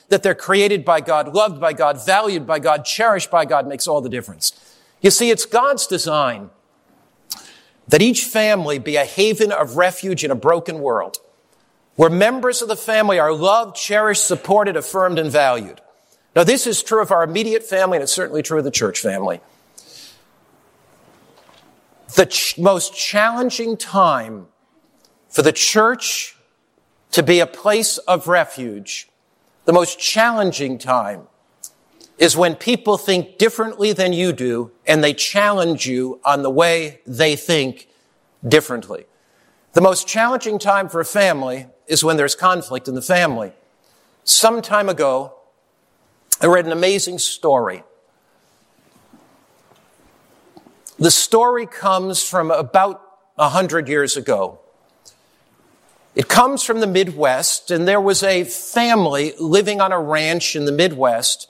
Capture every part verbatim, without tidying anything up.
that they're created by God, loved by God, valued by God, cherished by God makes all the difference. You see, it's God's design that each family be a haven of refuge in a broken world, where members of the family are loved, cherished, supported, affirmed, and valued. Now, this is true of our immediate family, and it's certainly true of the church family. The ch- most challenging time for the church to be a place of refuge, the most challenging time, is when people think differently than you do, and they challenge you on the way they think differently. The most challenging time for a family is when there's conflict in the family. Some time ago, I read an amazing story. The story comes from about a hundred years ago. It comes from the Midwest, and there was a family living on a ranch in the Midwest,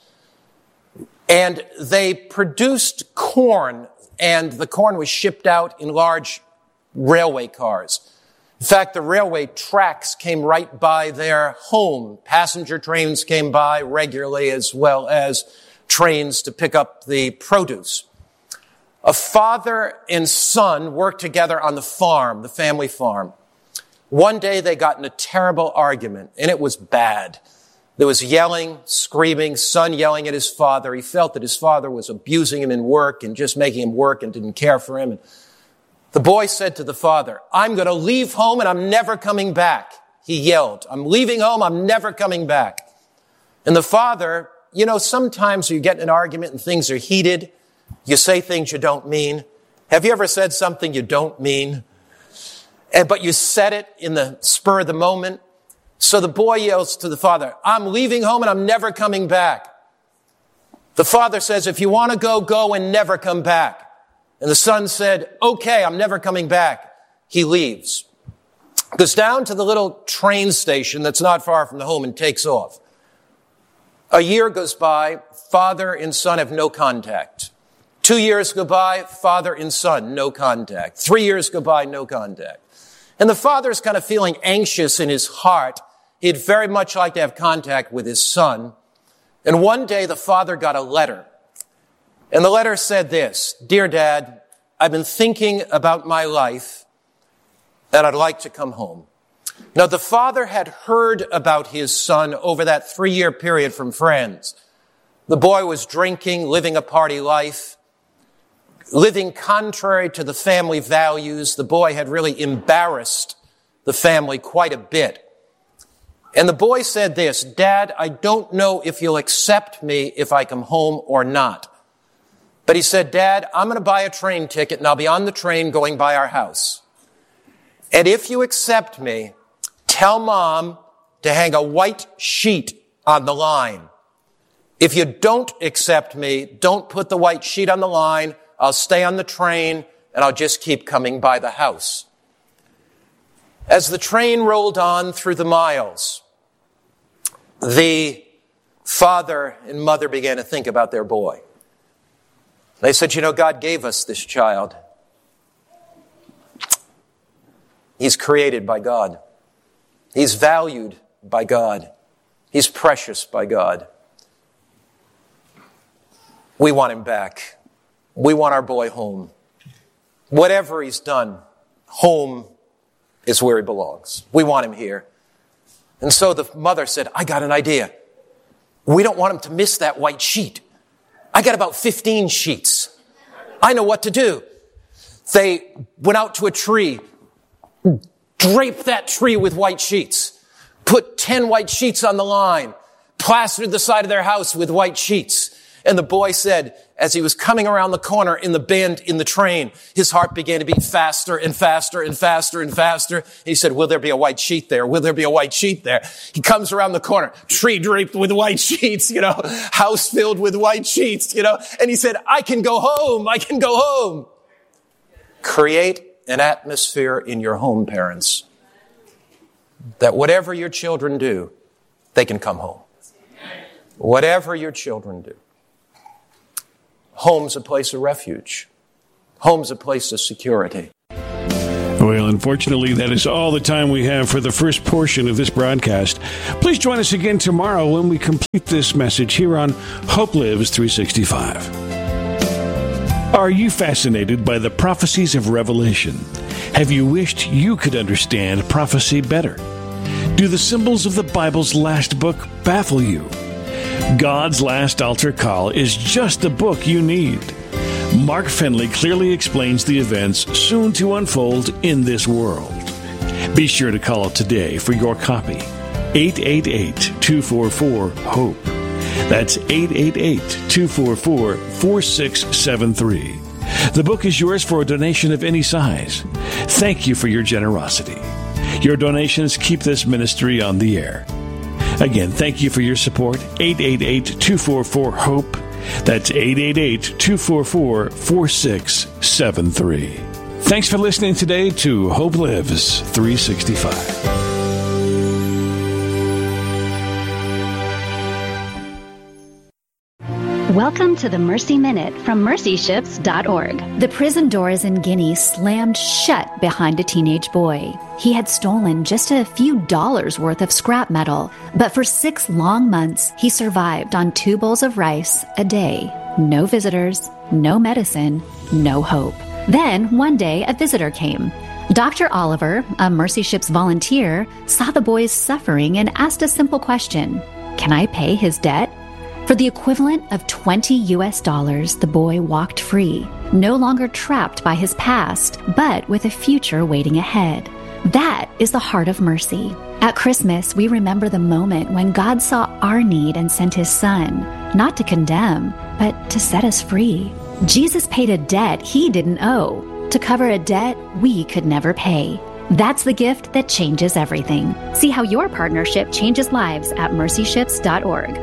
and they produced corn, and the corn was shipped out in large railway cars. In fact, the railway tracks came right by their home. Passenger trains came by regularly, as well as trains to pick up the produce. A father and son worked together on the farm, the family farm. One day they got in a terrible argument, and it was bad. There was yelling, screaming, son yelling at his father. He felt that his father was abusing him in work and just making him work and didn't care for him. And the boy said to the father, "I'm going to leave home and I'm never coming back." He yelled, "I'm leaving home, I'm never coming back." And the father, you know, sometimes you get in an argument and things are heated. You say things you don't mean. Have you ever said something you don't mean? And, but you said it in the spur of the moment. So the boy yells to the father, "I'm leaving home and I'm never coming back." The father says, "If you want to go, go and never come back." And the son said, "Okay, I'm never coming back." He leaves. Goes down to the little train station that's not far from the home and takes off. A year goes by, father and son have no contact. Two years go by, father and son, no contact. Three years go by, no contact. And the father's kind of feeling anxious in his heart. He'd very much like to have contact with his son. And one day the father got a letter. And the letter said this, "Dear Dad, I've been thinking about my life and I'd like to come home." Now, the father had heard about his son over that three-year period from friends. The boy was drinking, living a party life, living contrary to the family values. The boy had really embarrassed the family quite a bit. And the boy said this, "Dad, I don't know if you'll accept me if I come home or not." But he said, "Dad, I'm going to buy a train ticket and I'll be on the train going by our house. And if you accept me, tell Mom to hang a white sheet on the line. If you don't accept me, don't put the white sheet on the line. I'll stay on the train and I'll just keep coming by the house." As the train rolled on through the miles, the father and mother began to think about their boy. They said, "You know, God gave us this child. He's created by God. He's valued by God. He's precious by God. We want him back. We want our boy home. Whatever he's done, home is where he belongs. We want him here." And so the mother said, "I got an idea. We don't want him to miss that white sheet. I got about fifteen sheets. I know what to do." They went out to a tree, draped that tree with white sheets, put ten white sheets on the line, plastered the side of their house with white sheets. And the boy said, as he was coming around the corner in the bend in the train, his heart began to beat faster and faster and faster and faster. He said, "Will there be a white sheet there? Will there be a white sheet there?" He comes around the corner, tree draped with white sheets, you know, house filled with white sheets, you know, and he said, "I can go home. I can go home." Create an atmosphere in your home, parents, that whatever your children do, they can come home. Whatever your children do. Home's a place of refuge. Home's a place of security. Well, unfortunately, that is all the time we have for the first portion of this broadcast. Please join us again tomorrow when we complete this message here on Hope Lives three sixty-five. Are you fascinated by the prophecies of Revelation? Have you wished you could understand prophecy better? Do the symbols of the Bible's last book baffle you? God's Last Altar Call is just the book you need. Mark Finley clearly explains the events soon to unfold in this world. Be sure to call today for your copy. eight eight eight, two four four, HOPE. That's eight eight eight, two four four, four six seven three. The book is yours for a donation of any size. Thank you for your generosity. Your donations keep this ministry on the air. Again, thank you for your support. eight eight eight, two four four, HOPE. That's eight eight eight, two four four, four six seven three. Thanks for listening today to Hope Lives three sixty-five. Welcome to the Mercy Minute from mercy ships dot org. The prison doors in Guinea slammed shut behind a teenage boy. He had stolen just a few dollars worth of scrap metal, but for six long months, he survived on two bowls of rice a day. No visitors, no medicine, no hope. Then, one day, a visitor came. Doctor Oliver, a Mercy Ships volunteer, saw the boy's suffering and asked a simple question. Can I pay his debt? For the equivalent of twenty U S dollars, the boy walked free, no longer trapped by his past, but with a future waiting ahead. That is the heart of mercy. At Christmas, we remember the moment when God saw our need and sent his Son, not to condemn, but to set us free. Jesus paid a debt he didn't owe, to cover a debt we could never pay. That's the gift that changes everything. See how your partnership changes lives at mercy ships dot org.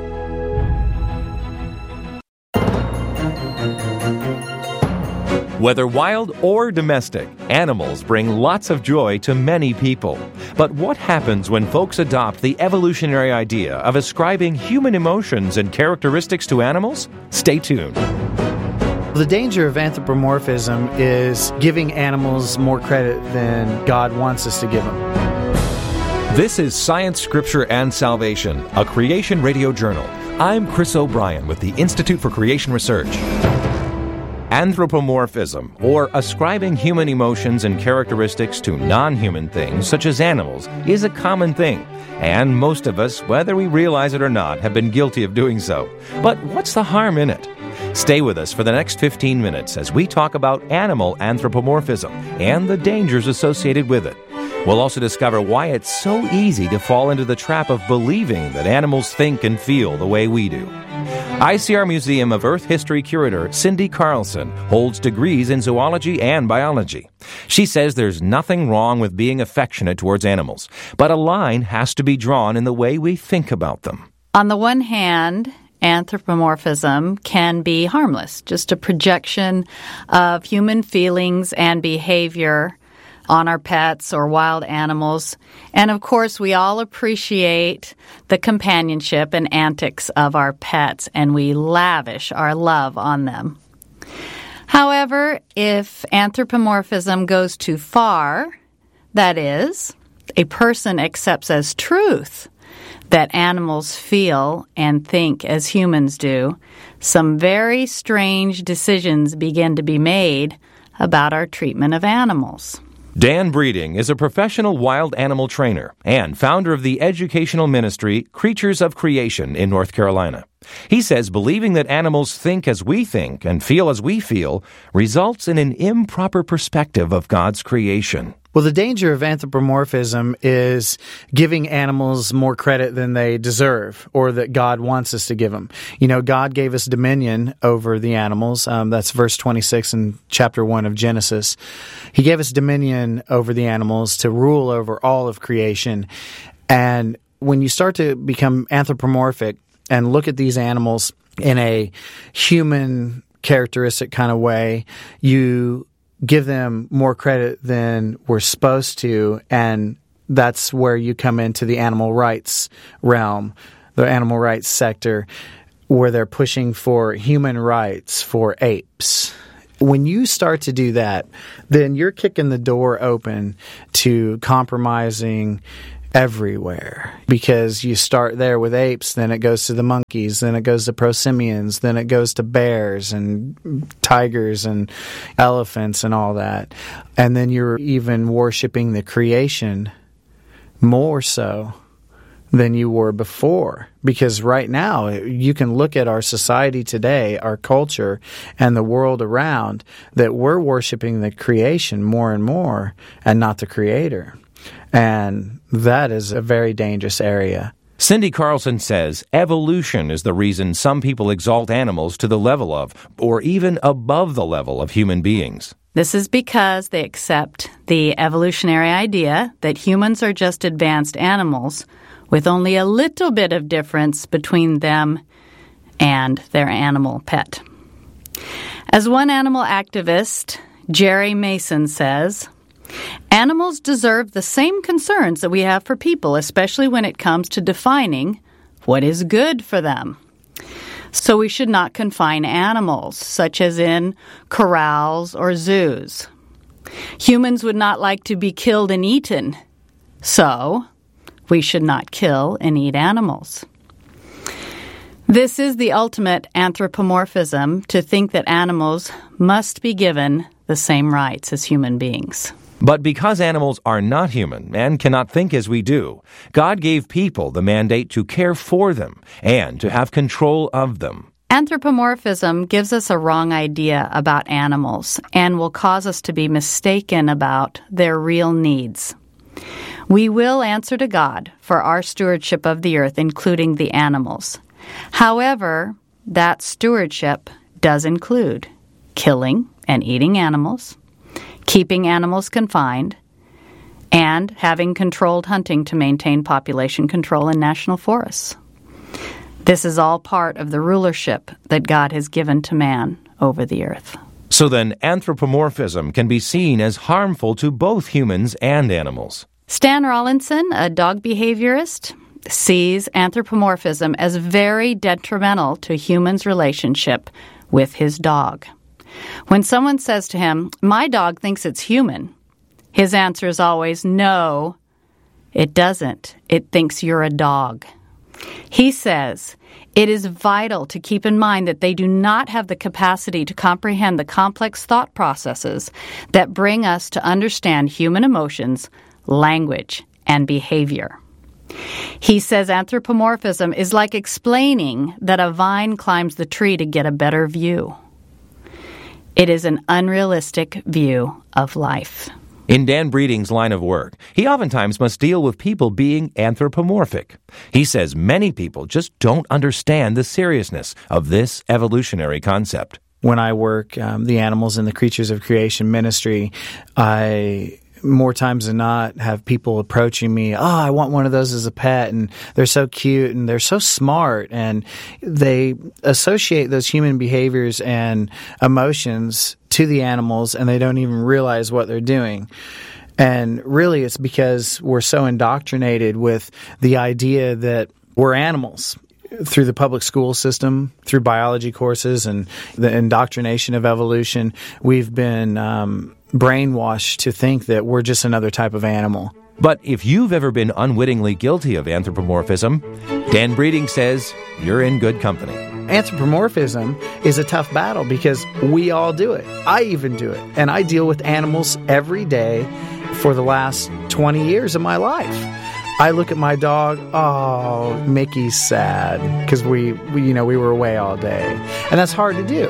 Whether wild or domestic, animals bring lots of joy to many people. But what happens when folks adopt the evolutionary idea of ascribing human emotions and characteristics to animals? Stay tuned. The danger of anthropomorphism is giving animals more credit than God wants us to give them. This is Science, Scripture, and Salvation, a Creation Radio Journal. I'm Chris O'Brien with the Institute for Creation Research. Anthropomorphism, or ascribing human emotions and characteristics to non-human things, such as animals, is a common thing. And most of us, whether we realize it or not, have been guilty of doing so. But what's the harm in it? Stay with us for the next fifteen minutes as we talk about animal anthropomorphism and the dangers associated with it. We'll also discover why it's so easy to fall into the trap of believing that animals think and feel the way we do. I C R Museum of Earth History curator Cindy Carlson holds degrees in zoology and biology. She says there's nothing wrong with being affectionate towards animals, but a line has to be drawn in the way we think about them. On the one hand, anthropomorphism can be harmless, just a projection of human feelings and behavior on our pets or wild animals. And of course, we all appreciate the companionship and antics of our pets, and we lavish our love on them. However, if anthropomorphism goes too far, that is, a person accepts as truth that animals feel and think as humans do, some very strange decisions begin to be made about our treatment of animals. Dan Breeding is a professional wild animal trainer and founder of the educational ministry Creatures of Creation in North Carolina. He says believing that animals think as we think and feel as we feel results in an improper perspective of God's creation. Well, the danger of anthropomorphism is giving animals more credit than they deserve or that God wants us to give them. You know, God gave us dominion over the animals. Um, that's verse twenty-six in chapter one of Genesis. He gave us dominion over the animals to rule over all of creation. And when you start to become anthropomorphic and look at these animals in a human characteristic kind of way, you give them more credit than we're supposed to, and that's where you come into the animal rights realm, the animal rights sector, where they're pushing for human rights for apes. When you start to do that, then you're kicking the door open to compromising everywhere, because you start there with apes, then it goes to the monkeys, then it goes to prosimians, then it goes to bears and tigers and elephants and all that. And then you're even worshiping the creation more so than you were before. Because right now, you can look at our society today, our culture, and the world around, that we're worshiping the creation more and more and not the Creator. And that is a very dangerous area. Cindy Carlson says evolution is the reason some people exalt animals to the level of, or even above the level of human beings. This is because they accept the evolutionary idea that humans are just advanced animals with only a little bit of difference between them and their animal pet. As one animal activist, Jerry Mason, says, animals deserve the same concerns that we have for people, especially when it comes to defining what is good for them. So we should not confine animals, such as in corrals or zoos. Humans would not like to be killed and eaten, so we should not kill and eat animals. This is the ultimate anthropomorphism, to think that animals must be given the same rights as human beings. But because animals are not human and cannot think as we do, God gave people the mandate to care for them and to have control of them. Anthropomorphism gives us a wrong idea about animals and will cause us to be mistaken about their real needs. We will answer to God for our stewardship of the earth, including the animals. However, that stewardship does include killing and eating animals, keeping animals confined, and having controlled hunting to maintain population control in national forests. This is all part of the rulership that God has given to man over the earth. So then, anthropomorphism can be seen as harmful to both humans and animals. Stan Rawlinson, a dog behaviorist, sees anthropomorphism as very detrimental to humans' relationship with his dog. When someone says to him, "My dog thinks it's human," his answer is always, "No, it doesn't. It thinks you're a dog." He says, it is vital to keep in mind that they do not have the capacity to comprehend the complex thought processes that bring us to understand human emotions, language, and behavior. He says anthropomorphism is like explaining that a vine climbs the tree to get a better view. It is an unrealistic view of life. In Dan Breeding's line of work, he oftentimes must deal with people being anthropomorphic. He says many people just don't understand the seriousness of this evolutionary concept. When I work um, the animals in the Creatures of Creation ministry, I more times than not have people approaching me, oh, I want one of those as a pet, and they're so cute and they're so smart, and they associate those human behaviors and emotions to the animals, and they don't even realize what they're doing. And really it's because we're so indoctrinated with the idea that we're animals. Through the public school system, through biology courses and the indoctrination of evolution, we've been um, brainwashed to think that we're just another type of animal. But if you've ever been unwittingly guilty of anthropomorphism, Dan Breeding says you're in good company. Anthropomorphism is a tough battle because we all do it. I even do it. And I deal with animals every day for the last twenty years of my life. I look at my dog, oh, Mickey's sad because we, we, you know, we were away all day. And that's hard to do.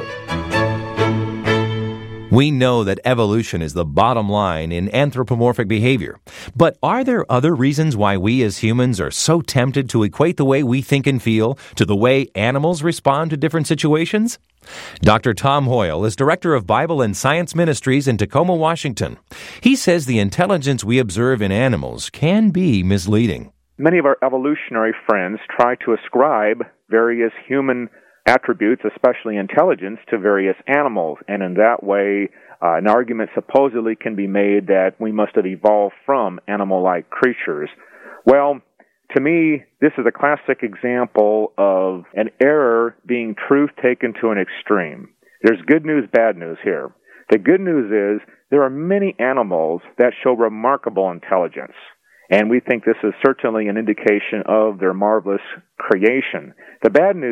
We know that evolution is the bottom line in anthropomorphic behavior. But are there other reasons why we as humans are so tempted to equate the way we think and feel to the way animals respond to different situations? Doctor Tom Hoyle is Director of Bible and Science Ministries in Tacoma, Washington. He says the intelligence we observe in animals can be misleading. Many of our evolutionary friends try to ascribe various human attributes, especially intelligence, to various animals, and in that way, uh, an argument supposedly can be made that we must have evolved from animal-like creatures. Well, to me, this is a classic example of an error being truth taken to an extreme. There's good news, bad news here. The good news is there are many animals that show remarkable intelligence, and we think this is certainly an indication of their marvelous creation. The bad news